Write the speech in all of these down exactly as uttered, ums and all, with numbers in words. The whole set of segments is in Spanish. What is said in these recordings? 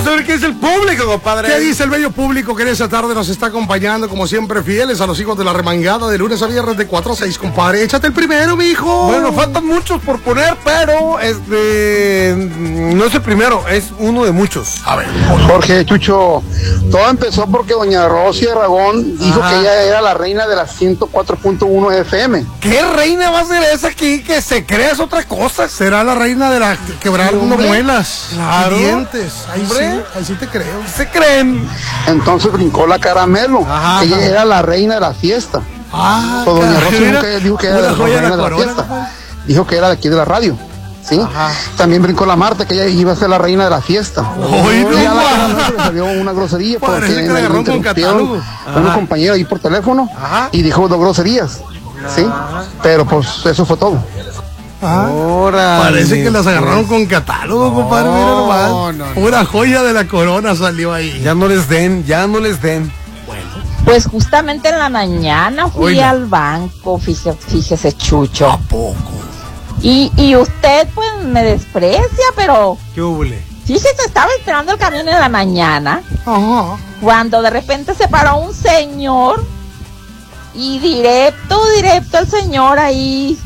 Vamos a ver qué es el público, compadre. ¿Qué dice el bello público que en esta tarde nos está acompañando, como siempre, fieles a los hijos de la remangada, de lunes a viernes de cuatro a seis, compadre? Échate el primero, mijo. Bueno, faltan muchos por poner, pero este no es el primero, es uno de muchos. A ver. Jorge, Chucho, todo empezó porque doña Rosy Aragón dijo Ajá. que ella era la reina de las ciento cuatro punto uno F M. ¿Qué reina va a ser esa aquí que se cree es otra cosa? Será la reina de la quebrar Sí, unas hombre. muelas, Claro. dientes. Ahí Hombre. sí, ahí sí te creo. ¿Se creen? Entonces brincó la Caramelo, Ajá, que ella ajá. era la reina de la fiesta. Ah, So, doña caray, Rosy mira, nunca dijo que era una la joya de reina la de la corona, fiesta. compadre. Dijo que era de aquí de la radio. ¿Sí? Ajá. También brincó la Marta, que ella iba a ser la reina de la fiesta. Oy, Y no, ya la ma. Caramelo le salió una grosería porque Parece que le me agarraron con interrumpieron catálogo. un Ajá. compañero ahí por teléfono Ajá. y dijo dos groserías. ¿Sí? Pero pues eso fue todo. Ah, Órale. parece que las agarraron con catálogo, compadre. Mira nomás. no, no. Una joya de la corona salió ahí. Ya no les den, ya no les den. Pues justamente en la mañana fui Oiga. al banco, fíjese, fíjese Chucho. ¿A poco? Y, y usted pues me desprecia, pero ¿Qué hubole? fíjese, estaba esperando el camión en la mañana, Ajá. cuando de repente se paró un señor y directo, directo el señor ahí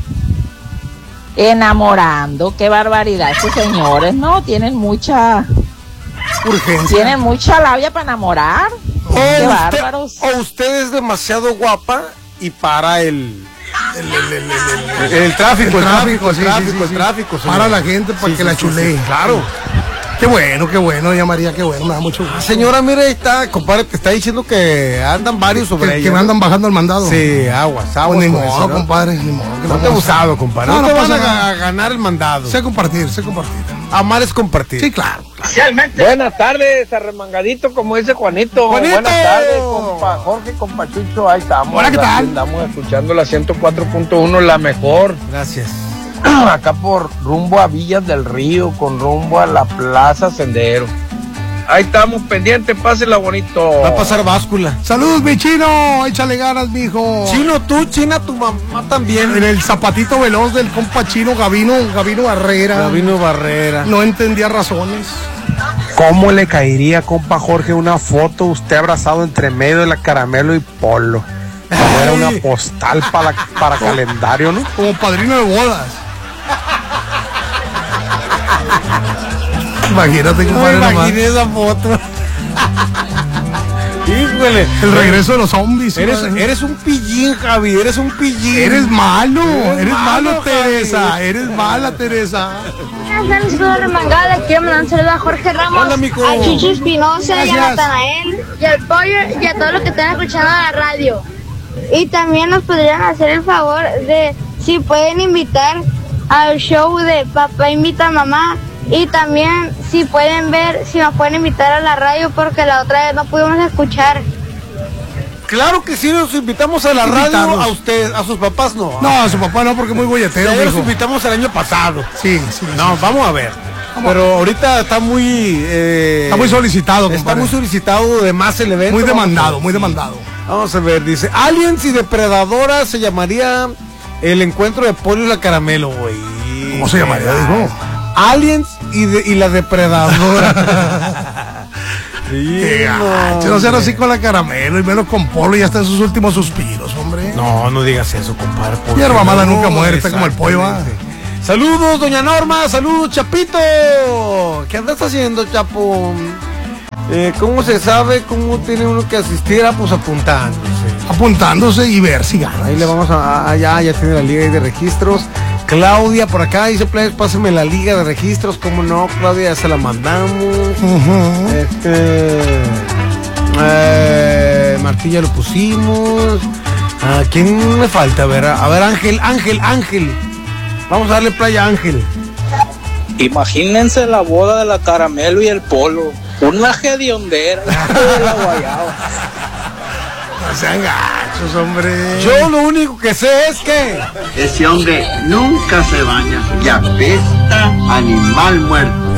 enamorando. Qué barbaridad, estos señores, ¿no? Tienen mucha, Urgencia. tienen mucha labia para enamorar. O Qué usted, bárbaros. o usted es demasiado guapa y para el el, el, el, el, el- el tráfico, el tráfico, el sí, tráfico, sí, sí, el sí. tráfico. señor. Para la gente para Sí, que sí, la sí, chulee. sí, claro. Qué bueno, qué bueno, doña María, qué bueno, me da mucho gusto. Señora, mire, ahí está, compadre, te está diciendo que andan varios sobre Que, ella. que me ¿no? andan bajando el mandado. Sí, aguas, aguas. Pues ni con modo, eso, ¿no? compadre, ni modo. que No no te ha pasa. gustado, compadre. No, No, no te van pasa a, nada. a ganar el mandado. Sé compartir, sé compartir. Amar es compartir. Sí, claro. Buenas tardes, arremangadito, como dice Juanito. ¡Juanito! Buenas tardes, compa Jorge, compa Chucho, ahí estamos. Hola, ¿qué tal? Aquí andamos escuchando la ciento cuatro punto uno, la mejor. Gracias. Acá por rumbo a Villas del Río, con rumbo a la Plaza Sendero. Ahí estamos pendientes, pásela bonito. Va a pasar báscula. Saludos, mi chino. Échale ganas, mijo. Chino, tú, China, tu mamá también. En el zapatito veloz del compa chino Gavino, Gavino Barrera. Gabino Barrera. No entendía razones. ¿Cómo le caería, compa Jorge, una foto usted abrazado entre medio de la Caramelo y Polo? Como era una postal para, para calendario, ¿no? Como padrino de bodas. Imagínate, No me compadre, nomás. imaginé esa foto. Híjole. El regreso de los zombies. Eres, compadre. eres un pillín, Javi, eres un pillín. Eres malo, Eres eres, malo, malo, Teresa, Javi. eres mala, Teresa. Buenas tardes, soy remangada. Quiero mandar un saludo a Jorge Ramos, Hola, mijo. a Chucho Espinosa, y a Gracias. Natanael, y al Pollo, y a todos los que están escuchando la radio. Y también nos podrían hacer el favor de, si pueden invitar al show de Papá Invita a Mamá. Y también, si pueden ver, si nos pueden invitar a la radio, porque la otra vez no pudimos escuchar. Claro que sí, los invitamos a la radio, Invitarlos. a usted, a sus papás no. No, a su papá no, porque es muy bolletero, Ya los mijo. invitamos el año pasado. Sí, sí. No, vamos a ver. Pero ahorita está muy... eh, Está muy solicitado, Está compadre. muy solicitado de más el evento. Muy Vamos a demandado, ver. muy demandado. Vamos a ver, dice, Aliens y Depredadoras se llamaría el encuentro de Pollo y la Caramelo, güey. ¿Cómo se llamaría, dijo? Aliens y, de- y la Depredadora. Sí, Qué gacho, no sean así con la Caramelo y menos con Polo, ya está en sus últimos suspiros, hombre. No, no digas eso, compadre. porque Hierba mala no, nunca muere, está como el pollo, ¿va? exactamente. Saludos, doña Norma, saludos, Chapito. ¿Qué andas haciendo, Chapo? Eh, ¿Cómo se sabe cómo tiene uno que asistir? Ah, pues apuntándose. Apuntándose y ver si gana. Ahí le vamos a... Ah, ya, ya tiene la liga ahí de registros. Claudia por acá dice, Players, pásame la liga de registros. ¿Cómo no, Claudia? Ya se la mandamos. Ujú. Este... Eh, Martín ya lo pusimos. ¿A quién me falta? A ver, a ver, Ángel, Ángel, Ángel. Vamos a darle playa a Ángel. Imagínense la boda de la Caramelo y el Polo. Una hediondera de la guayaba. No sean gachos, hombre. Yo lo único que sé es que... Ese hombre nunca se baña y apesta animal muerto.